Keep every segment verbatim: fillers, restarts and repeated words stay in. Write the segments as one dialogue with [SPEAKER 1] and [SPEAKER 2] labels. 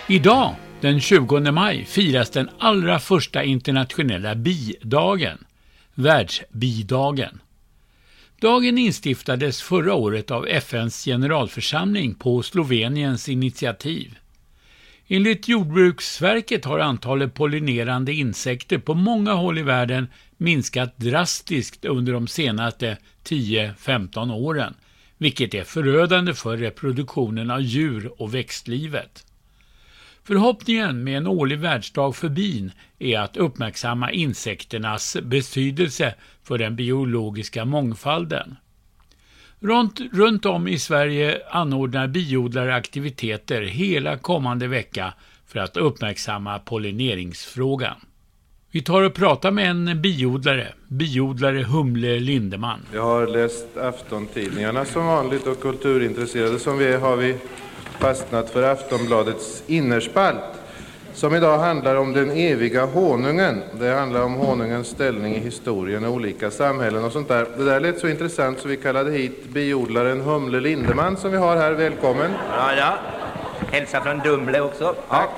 [SPEAKER 1] Idag, den tjugonde maj, firas den allra första internationella bidagen, världsbidagen. Dagen instiftades förra året av F N:s generalförsamling på Sloveniens initiativ. Enligt Jordbruksverket har antalet pollinerande insekter på många håll i världen minskat drastiskt under de senaste tio till femton åren, vilket är förödande för reproduktionen av djur och växtlivet. Förhoppningen med en årlig världsdag för bin är att uppmärksamma insekternas betydelse för den biologiska mångfalden. Runt, runt om i Sverige anordnar biodlare aktiviteter hela kommande vecka för att uppmärksamma pollineringsfrågan. Vi tar och pratar med en biodlare, biodlare Humle Lindeman.
[SPEAKER 2] Jag har läst aftontidningarna som vanligt och kulturintresserade som vi är har vi fastnat för Aftonbladets innerspalt som idag handlar om den eviga honungen. Det handlar om honungens ställning i historien och olika samhällen och sånt där. Det där lät så intressant så vi kallade hit biodlaren Humle Lindeman som vi har här. Välkommen.
[SPEAKER 3] Ja, ja. Hälsa från Dumle också. Ja,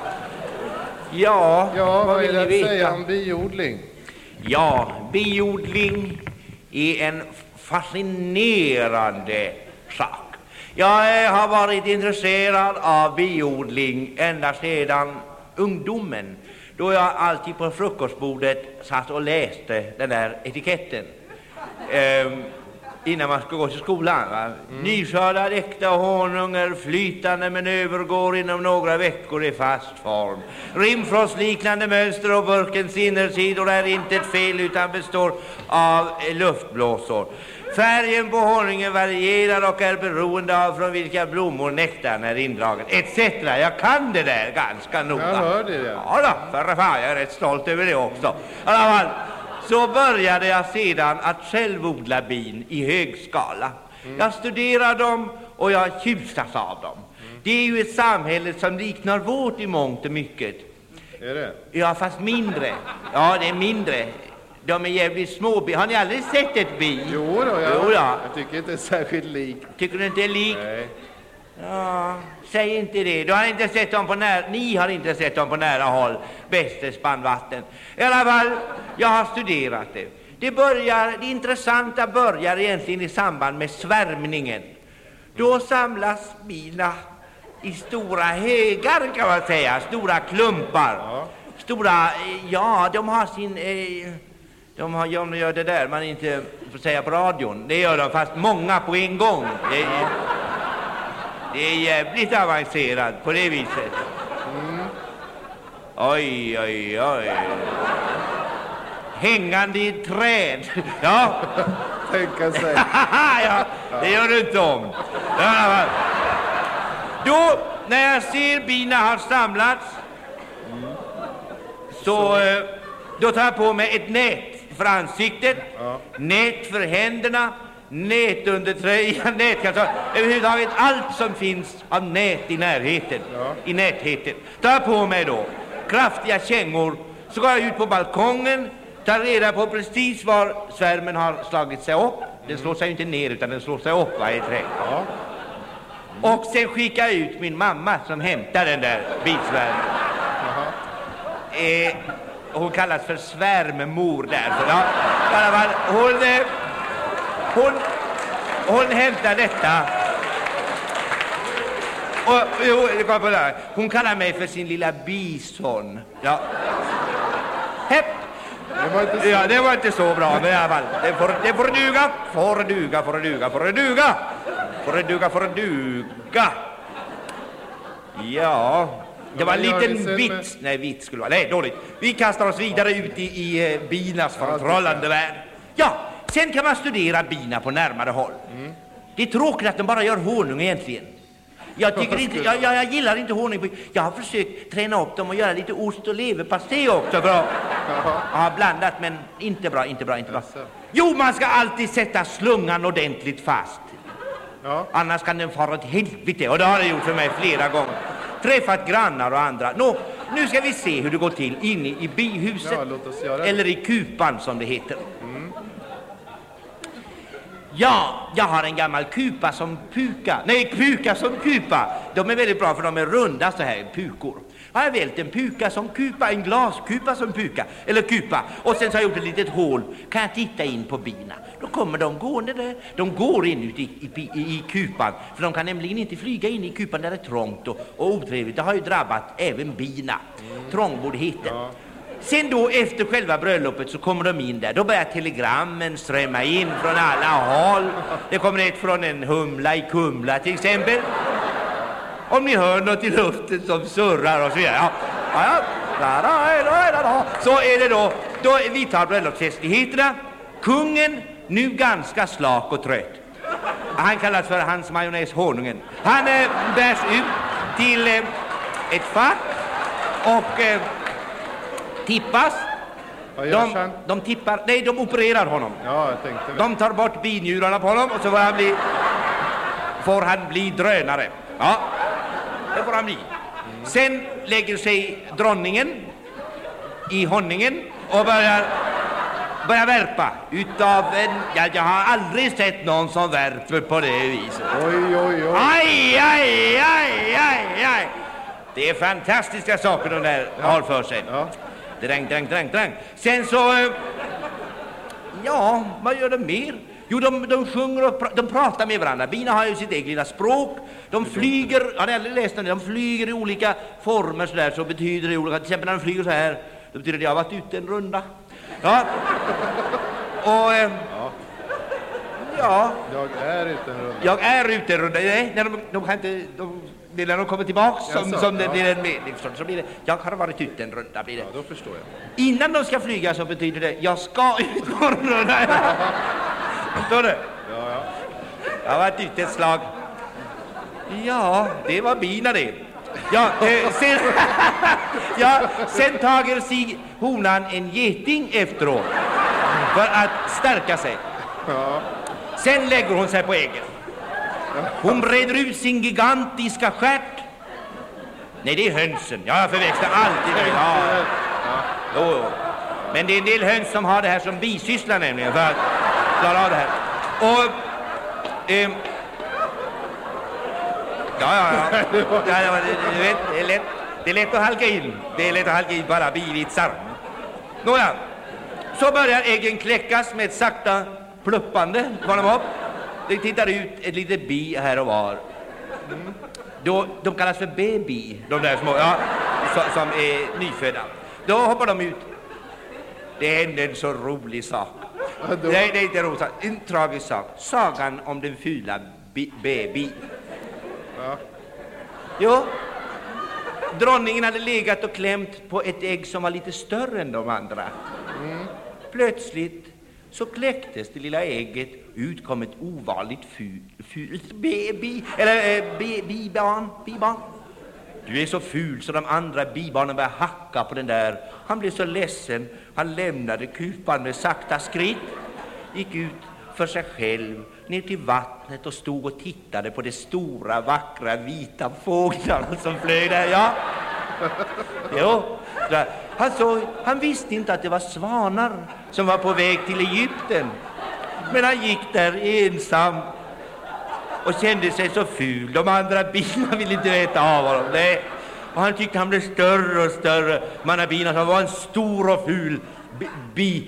[SPEAKER 3] ja,
[SPEAKER 2] ja vad vill
[SPEAKER 3] ni
[SPEAKER 2] jag
[SPEAKER 3] veta?
[SPEAKER 2] säga om biodling?
[SPEAKER 3] Ja, biodling är en fascinerande sak. Jag har varit intresserad av biodling ända sedan ungdomen, då jag alltid på frukostbordet satt och läste den där etiketten eh, innan man skulle gå till skolan. Va? Mm. Nyskördad äkta honungar, flytande men övergår inom några veckor i fast form. Rimfrostliknande mönster och burkens innersidor är inte ett fel utan består av luftblåsor. Färgen på honungen varierar och är beroende av från vilka blommor nektarn är indragen, et cetera. Jag kan det där ganska noga.
[SPEAKER 2] Jag hör det.
[SPEAKER 3] Ja då, för fan, jag är rätt stolt över det också. I alla fall, så började jag sedan att själv odla bin i hög skala. Mm. Jag studerar dem och jag tjusas av dem. Mm. Det är ju ett samhälle som liknar vårt i mångt och mycket.
[SPEAKER 2] Är det?
[SPEAKER 3] Ja, fast mindre. Ja, det är mindre. De är jävligt små. Har ni aldrig sett ett bi?
[SPEAKER 2] Jo då, jag,
[SPEAKER 3] jo då.
[SPEAKER 2] jag tycker inte det är särskilt lik.
[SPEAKER 3] Tycker du inte är lik?
[SPEAKER 2] Nej.
[SPEAKER 3] Ja, säg inte det. Du har inte sett dem på nära, ni har inte sett dem på nära håll. Bäste spannvatten. I alla fall, jag har studerat det. Det börjar, det intressanta börjar egentligen i samband med svärmningen. Då samlas bina i stora högar kan man säga, stora klumpar. Ja. Stora, ja, de har sin... Eh, de har de gör det där man inte får säga på radion. Det gör de fast många på en gång. Det är, det är jävligt avancerat på det viset. Mm. Oj, oj, oj. Hängande i ett träd. Ja.
[SPEAKER 2] Tänka sig.
[SPEAKER 3] Ja, det gör du inte om. Ja, då, när jag ser bina har samlats så, då tar jag på mig ett nät för ansiktet, ja. Nät för händerna, nät under tröjan, nätkalsar, överhuvudtaget allt som finns av nät i närheten, ja. I nätheten. Tar jag på mig då kraftiga kängor, så går jag ut på balkongen, tar reda på precis var svärmen har slagit sig upp. Den slår sig inte ner utan den slår sig upp varje träd. Ja. Och sen skickar jag ut min mamma som hämtar den där bisvärmen. Eh, hon kallas för svärmemor därför. Ja, i alla fall, hon, eh, hon, hon hämtar detta. Och, jo, hon kallar mig för sin lilla bison. Ja. Hepp.
[SPEAKER 2] Det var inte så,
[SPEAKER 3] ja, det var inte så bra, men i alla fall. Det får, det får duga, får duga, får duga, får duga. Får duga, får duga. Ja. Det var en liten vits. Nej, vits skulle vara. Nej, dåligt. Vi kastar oss vidare ut i, i uh, binas förtrollande värld. Ja, sen kan man studera bina på närmare håll. Mm. Det är tråkigt att de bara gör honung egentligen. Jag tycker inte, jag, jag, jag gillar inte honung. Jag har försökt träna upp dem och göra lite ost och leverpastej också. Bra. Ja, blandat, men inte bra, inte bra, inte bra. Jo, man ska alltid sätta slungan ordentligt fast. Ja. Annars kan den fara åt helvete. Och det har det gjort för mig flera gånger. Träffat grannar och andra. Nå, nu ska vi se hur det går till inne i bihuset.
[SPEAKER 2] Ja, låt oss göra det.
[SPEAKER 3] Eller i kupan som det heter. Mm. Ja, jag har en gammal kupa som puka. Nej, puka som kupa. De är väldigt bra för de är runda så här, pukor. Har jag vält en puka som kupa, en glaskupa som puka, eller kupa. Och sen så har jag gjort ett litet hål, kan jag titta in på bina. Då kommer de gående där. De går in ut i, i, i, i kupan. För de kan nämligen inte flyga in i kupan där det är trångt och, och otrevligt. Det har ju drabbat även bina. Mm. Trångboddheten. Ja. Sen då efter själva bröllopet så kommer de in där. Då börjar telegrammen strömma in från alla håll. Det kommer ett från en humla i Kumla till exempel. Om ni hör något i luften som surrar och så vidare. Ja, ja, så är det då. Då vi tar bröllopsfestligheterna. Kungen, nu ganska slak och trött. Han kallas för hans majonnäs honungen. Han eh, bärs ut till eh, ett fack och eh, tippas. De, de tippar, nej, de opererar honom.
[SPEAKER 2] Ja, jag tänkte.
[SPEAKER 3] De tar bort binjurarna på honom och så får han bli, får han bli drönare. Ja, det får han bli. Mm. Sen lägger sig dronningen i honningen och börjar, börjar värpa utav en, ja, jag har aldrig sett någon som värper på det viset.
[SPEAKER 2] Oj, oj, oj.
[SPEAKER 3] Aj, aj, aj, aj, aj. Det är fantastiska saker de där ja. har för sig. Ja. Dräng, dräng, dräng, dräng. Sen så, eh, ja, vad gör de mer? Jo, de, de sjunger och pra- de pratar med varandra. Bina har ju sitt eget lilla språk. De flyger, har ni aldrig läst om det? De flyger i olika former så där, så betyder det olika. Till exempel när de flyger så här, då betyder det jag har varit ute en runda. Ja. Och, eh, ja. ja.
[SPEAKER 2] Jag är ute en runda.
[SPEAKER 3] Jag är ute en runda. Nej, när de, de kan inte... De, det är när de kommer tillbaka som, som det blir en mening så blir det, jag har varit ute en runda blir det.
[SPEAKER 2] Ja, då förstår jag.
[SPEAKER 3] Innan de ska flyga så betyder det jag ska ut på en runda. Förstår du?
[SPEAKER 2] Ja, ja.
[SPEAKER 3] Jag har varit ute ett slag. Ja, det var bina det. Ja, eh, sen, ja, sen tager sig honan en geting efteråt för att stärka sig.
[SPEAKER 2] Ja.
[SPEAKER 3] Sen lägger hon sig på äggen. Hon breder ut sin gigantiska stjärt. Nej, det är hönsen. Jag förväxlar alltid det. Ja. Jo. Men det är en del höns som har det här som bisyssla nämligen för att klara av det här. Och eh, ja, ja, ja. ja, ja det, du vet, det, är lätt, det är lätt att halka in. Det är lätt att halka in bara bivitsar. Nåja, så börjar äggen kläckas med ett sakta pluppande. Tar de upp. Det tittar ut ett litet bi här och var. Mm. Då, de kallas för baby, de där små, ja, som, som är nyfödda. Då hoppar de ut. Det händer en så rolig sak. Ja, då... Nej, det är inte roligt. En tragisk sak. Sagan om den fula bi- baby. Ja. Jo. Dronningen hade legat och klämt på ett ägg som var lite större än de andra. Mm. Plötsligt så kläcktes det lilla ägget, ut kom ett ovanligt ful, fult baby, eller eh, be, bibarn, bibarn. Du är så ful så de andra bibarnen började hacka på den där. Han blev så ledsen, han lämnade kupan med sakta skritt, gick ut för sig själv, ner till vattnet och stod och tittade på de stora, vackra, vita fåglarna som flög där, ja. Jo, han, såg, han visste inte att det var svanar som var på väg till Egypten. Men han gick där ensam och kände sig så ful. De andra bina ville inte veta av honom. Nej. Och han tyckte han blev större och större. Mannabina som var en stor och ful bi... bi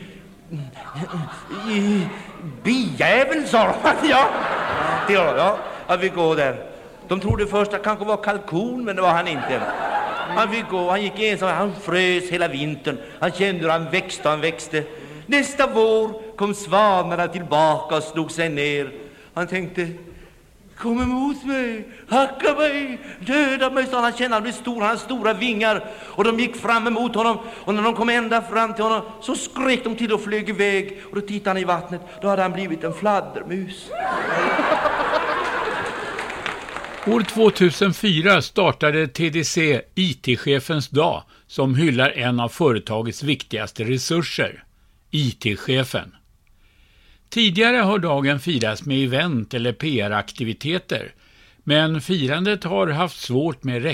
[SPEAKER 3] bijävel, sa de. Ja, till honom, ja. Att vi går där. De trodde först att kanske var kalkon, men det var han inte. Han fick gå, han gick ensam, han frös hela vintern. Han kände hur han växte, han växte. Nästa vår kom svanarna tillbaka och slog sig ner. Han tänkte, kom emot mig, hacka mig, döda mig, så han kände han blev stor, han hade stora vingar. Och de gick fram emot honom, och när de kom ända fram till honom så skrek de till och flög iväg. Och då tittade han i vattnet, då hade han blivit en fladdermus.
[SPEAKER 1] År tvåtusenfyra startade T D C I T-chefens dag som hyllar en av företagets viktigaste resurser, I T-chefen. Tidigare har dagen firats med event eller P R-aktiviteter, men firandet har haft svårt med